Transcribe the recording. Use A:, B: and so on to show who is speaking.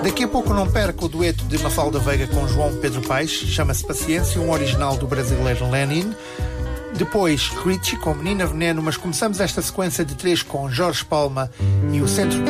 A: Daqui a pouco não perca o dueto de Mafalda Veiga com João Pedro Paes, chama-se Paciência, um original do brasileiro Lenin. Depois Richie com Menina Veneno, mas começamos esta sequência de 3 com Jorge Palma e o Centro